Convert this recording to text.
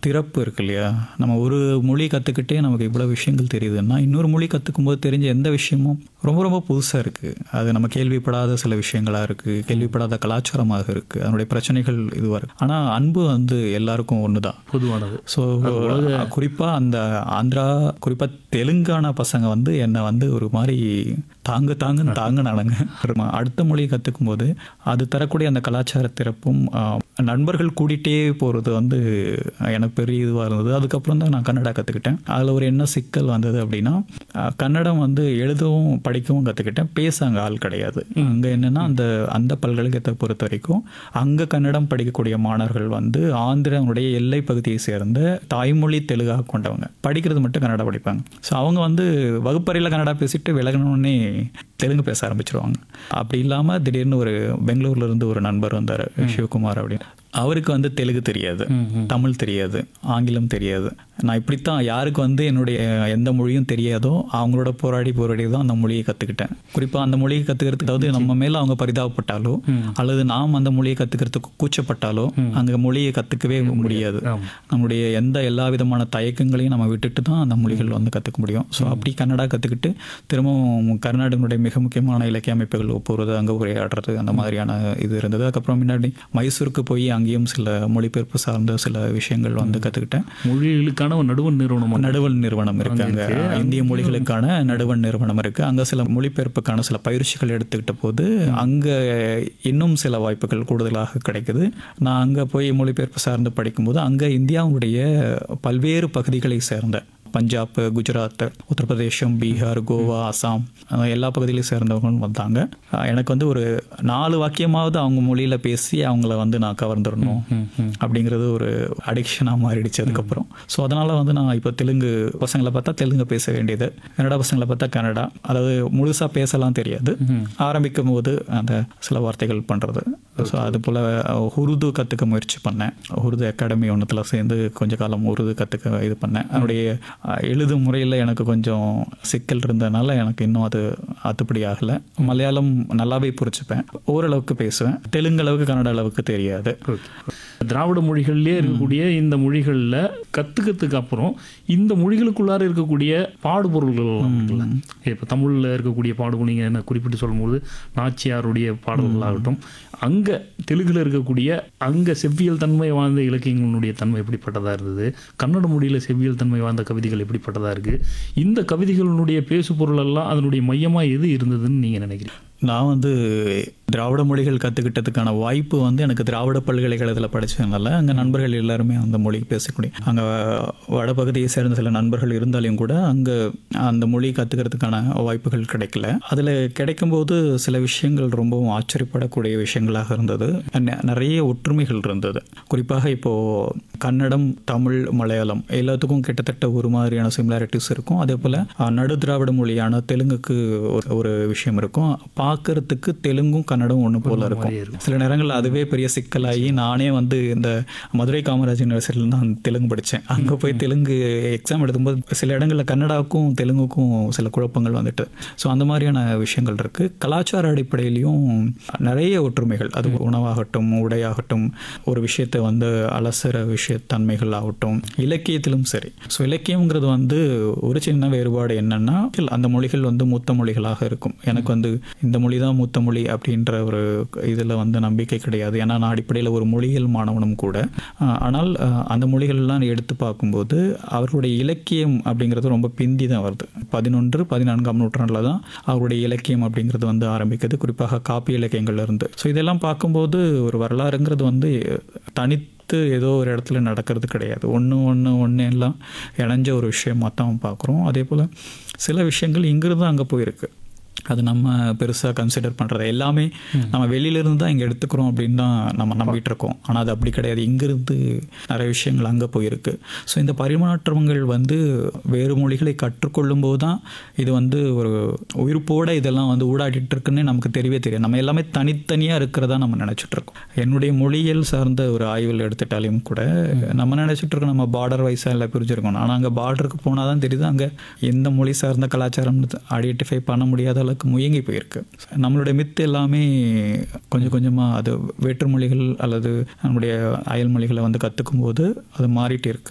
திறப்பு இருக்கு இல்லையா, நம்ம ஒரு மொழி கற்றுக்கிட்டே நமக்கு இவ்வளோ விஷயங்கள் தெரியுதுன்னா இன்னொரு மொழி கற்றுக்கும் போது தெரிஞ்ச எந்த விஷயமும் ரொம்ப ரொம்ப புதுசாக இருக்குது. அது நம்ம கேள்விப்படாத சில விஷயங்களாக இருக்குது, கேள்விப்படாத கலாச்சாரமாக இருக்குது, அதனுடைய பிரச்சனைகள் இதுவாக இருக்குது. ஆனால் அன்பு வந்து எல்லாருக்கும் ஒன்று தான், பொதுவானது. ஸோ குறிப்பாக அந்த ஆந்திரா, குறிப்பாக தெலுங்கானா பசங்க வந்து என்னை வந்து ஒரு மாதிரி தாங்கினானுங்க. அடுத்த மொழியை கற்றுக்கும் போது அது தரக்கூடிய அந்த கலாச்சார திறப்பும் நண்பர்கள் கூட்டிகிட்டே போகிறது வந்து எனக்கு பெரிய இதுவாக இருந்தது. அதுக்கப்புறம் தான் நான் கன்னடா கற்றுக்கிட்டேன். அதில் ஒரு என்ன சிக்கல் வந்தது அப்படின்னா, கன்னடம் வந்து எழுதவும் படிக்கவும் கற்றுக்கிட்டேன், பேச அங்கே ஆள் கிடையாது. அங்கே என்னென்னா அந்த பல்கலைக்கழகத்தை பொறுத்த வரைக்கும் அங்கே கன்னடம் படிக்கக்கூடிய மாணவர்கள் வந்து ஆந்திராவுடைய எல்லை பகுதியை சேர்ந்த தாய்மொழி தெலுங்காக கொண்டவங்க, படிக்கிறது மட்டும் கன்னடா படிப்பாங்க. ஸோ அவங்க வந்து வகுப்பறையில் கன்னடா பேசிட்டு விலகணுன்னே தெலுங்கு பேச ஆரம்பிச்சிருவாங்க. அப்படி இல்லாமல் திடீர்னு ஒரு பெங்களூர்லேருந்து ஒரு நண்பர் வந்தார், சிவகுமார் அப்படின்னு. அவருக்கு வந்து தெலுங்கு தெரியாது, தமிழ் தெரியாது, ஆங்கிலம் தெரியாது. நான் இப்படித்தான் யாருக்கு வந்து என்னுடைய எந்த மொழியும் தெரியாதோ அவங்களோட போராடி தான் அந்த மொழியை கற்றுக்கிட்டேன். குறிப்பாக அந்த மொழியை கற்றுக்கிறதுக்கு, அதாவது நம்ம மேலே அவங்க பரிதாபப்பட்டாலோ அல்லது நாம் அந்த மொழியை கற்றுக்கிறதுக்கு கூச்சப்பட்டாலோ அங்கே மொழியை கற்றுக்கவே முடியாது. நம்முடைய எல்லா விதமான தயக்கங்களையும் நம்ம விட்டுட்டு தான் அந்த மொழிகள் வந்து கற்றுக்க முடியும். ஸோ அப்படி கன்னடா கற்றுக்கிட்டு திரும்பவும் கர்நாடகனுடைய மிக முக்கியமான இலக்கிய அமைப்புகள் போகிறது, அங்கே உரையாடுறது, அந்த மாதிரியான இது இருந்தது. அதுக்கப்புறம் முன்னாடி மைசூருக்கு போய் அங்கேயும் சில மொழிபெயர்ப்பு சார்ந்த சில விஷயங்கள் வந்து கற்றுக்கிட்டேன். மொழிகளுக்கான நடுவண் நிறுவனம் இருக்கு அங்கே, இந்திய மொழிகளுக்கான நடுவண் நிறுவனம் இருக்கு. அங்கே சில மொழிபெயர்ப்புக்கான சில பயிற்சிகள் எடுத்துக்கிட்ட போது அங்கே இன்னும் சில வாய்ப்புகள் கூடுதலாக கிடைக்குது. நான் அங்கே போய் மொழிபெயர்ப்பு சார்ந்து படிக்கும்போது அங்கே இந்தியாவுடைய பல்வேறு பகுதிகளை சேர்ந்த பஞ்சாப், குஜராத், உத்தரப்பிரதேசம், பீகார், கோவா, அசாம் எல்லா பகுதியிலையும் சேர்ந்தவங்களும் வந்தாங்க. எனக்கு வந்து ஒரு 4 வாக்கியமாவது அவங்க மொழியில் பேசி அவங்கள வந்து நான் கவர்ந்துடணும் அப்படிங்கிறது ஒரு அடிக்ஷனாக மாறிடுச்சு அதுக்கப்புறம். ஸோ அதனால் வந்து நான் இப்போ தெலுங்கு பசங்களை பார்த்தா தெலுங்கு பேச வேண்டியது, கன்னடா பசங்களை பார்த்தா கன்னடா, அதாவது முழுசாக பேசலாம் தெரியாது, ஆரம்பிக்கும் போது அந்த சில வார்த்தைகள் பண்ணுறது. ஸோ அது போல் உருது கற்றுக்க முயற்சி பண்ணேன். உருது அகாடமி ஒன்றத்தில் சேர்ந்து கொஞ்ச காலம் உருது கற்றுக்க இது பண்ணேன். அதனுடைய எழுதும் முறையில் எனக்கு கொஞ்சம் சிக்கல் இருந்ததுனால எனக்கு இன்னும் அது அத்துப்படி ஆகலை. மலையாளம் நல்லாவே புரிச்சுப்பேன், ஓரளவுக்கு பேசுவேன், தெலுங்கு அளவுக்கு கன்னட அளவுக்கு தெரியாது. திராவிட மொழிகள்லேயே இருக்கக்கூடிய இந்த மொழிகளில் கற்றுக்கிறதுக்கு அப்புறம் இந்த மொழிகளுக்குள்ளார இருக்கக்கூடிய பாடுபொருள்கள் இப்போ தமிழில் இருக்கக்கூடிய பாடுபொருள் நீங்கள் என்ன குறிப்பிட்டு சொல்லும்போது நாச்சியாருடைய பாடல்களாகட்டும், அங்கே தெலுங்கில் இருக்கக்கூடிய அங்கே செவ்வியல் தன்மை வாழ்ந்த இலக்கியங்களுடைய தன்மை எப்படிப்பட்டதாக இருந்தது, கன்னட மொழியில் செவ்வியல் தன்மை வாழ்ந்த கவிதைகள் எப்படிப்பட்டதாக இருக்குது, இந்த கவிதைகளுடைய பேசு பொருளெல்லாம் அதனுடைய மையமாக எது இருந்ததுன்னு நீங்கள் நினைக்கிறீங்க? நான் வந்து திராவிட மொழிகள் கற்றுக்கிட்டதுக்கான வாய்ப்பு வந்து எனக்கு திராவிட பல்கலைக்கழகத்தில் படித்ததுனால அங்கே நண்பர்கள் எல்லாருமே அந்த மொழி பேசக்கூடிய, அங்கே வடபகுதியை சேர்ந்த சில நண்பர்கள் இருந்தாலும் கூட அங்கே அந்த மொழி கற்றுக்கிறதுக்கான வாய்ப்புகள் கிடைக்கல. அதில் கிடைக்கும்போது சில விஷயங்கள் ரொம்பவும் ஆச்சரியப்படக்கூடிய விஷயங்களாக இருந்தது. நிறைய ஒற்றுமைகள் இருந்தது. குறிப்பாக இப்போது கன்னடம், தமிழ், மலையாளம் எல்லாத்துக்கும் கிட்டத்தட்ட ஒரு மாதிரியான சிமிலாரிட்டிஸ் இருக்கும். அதே போல் நடு திராவிட மொழியான தெலுங்குக்கு ஒரு விஷயம் இருக்கும். பார்க்கறதுக்கு தெலுங்கும் கன்னடம் ஒன்று போல இருக்கும். சில நேரங்களில் அதுவே பெரிய சிக்கலாகி நானே வந்து இந்த மதுரை காமராஜ் யூனிவர்சிட்டியில் தான் தெலுங்கு படித்தேன். அங்கே போய் தெலுங்கு எக்ஸாம் எழுதும்போது சில இடங்களில் கன்னடாவுக்கும் தெலுங்குக்கும் சில குழப்பங்கள் வந்துட்டு. ஸோ அந்த மாதிரியான விஷயங்கள் இருக்குது. கலாச்சார அடிப்படையிலையும் நிறைய ஒற்றுமைகள், அது உணவாகட்டும், உடையாகட்டும், ஒரு விஷயத்தை வந்து அலசுற விஷயத்தன்மைகள் ஆகட்டும், இலக்கியத்திலும் சரி. ஸோ இலக்கியங்கிறது வந்து ஒரு சின்ன வேறுபாடு என்னென்னா, அந்த மொழிகள் வந்து மூத்த மொழிகளாக இருக்கும். எனக்கு வந்து இந்த மொழி தான் மூத்த மொழி அப்படின்ற ஒரு இதில் வந்து நம்பிக்கை கிடையாது. ஏன்னா நான் அடிப்படையில் ஒரு மொழியியல் மாணவனும் கூட. ஆனால் அந்த மொழிகள்லாம் எடுத்து பார்க்கும்போது அவர்களுடைய இலக்கியம் அப்படிங்கிறது ரொம்ப பிந்தி தான் வருது. 11, 14ஆம் நூற்றாண்டில் தான் அவருடைய இலக்கியம் அப்படிங்கிறது வந்து ஆரம்பிக்குது, குறிப்பாக காப்பி இலக்கியங்கள்ல இருந்து. ஸோ இதெல்லாம் பார்க்கும்போது ஒரு வரலாறுங்கிறது வந்து தனித்து ஏதோ ஒரு இடத்துல நடக்கிறது கிடையாது. ஒன்று எல்லாம் இணைஞ்ச ஒரு விஷயமாக தான் பார்க்குறோம். அதே போல் சில விஷயங்கள் இங்கிருந்து அங்கே போயிருக்கு, அது நம்ம பெருசாக கன்சிடர் பண்ணுறது எல்லாமே நம்ம வெளியிலேருந்து தான் இங்கே எடுத்துக்கிறோம் அப்படின்னு தான் நம்ம நம்பிட்டு இருக்கோம். ஆனால் அது அப்படி கிடையாது. இங்கிருந்து நிறைய விஷயங்கள் அங்கே போயிருக்கு. ஸோ இந்த பரிமாற்றங்கள் வந்து வேறு மொழிகளை கற்றுக்கொள்ளும் போது தான் இது வந்து ஒரு உயிர்ப்போடு இதெல்லாம் வந்து ஊடாடிட்டு இருக்குன்னு நமக்கு தெரியவே தெரியாது. நம்ம எல்லாமே தனித்தனியாக இருக்கிறதா நம்ம நினச்சிட்டு இருக்கோம். என்னுடைய மொழியியல் சார்ந்த ஒரு ஆய்வில் எடுத்துட்டாலையும் கூட நம்ம நினச்சிட்டு இருக்கோம் நம்ம பார்டர் வைஸாக எல்லாம் பிரிஞ்சிருக்கணும். ஆனால் அங்கே பார்டருக்கு போனால் தான் தெரியுது அங்கே எந்த மொழி சார்ந்த கலாச்சாரம் ஐடென்டிஃபை பண்ண முடியாத அளவுக்கு முயங்கி போயிருக்கு. நம்மளுடைய மித்து எல்லாமே கொஞ்சம் கொஞ்சமாக அது வேற்றுமொழிகள் அல்லது நம்முடைய அயல் மொழிகளை வந்து கற்றுக்கும் போது அது மாறிட்டு இருக்கு.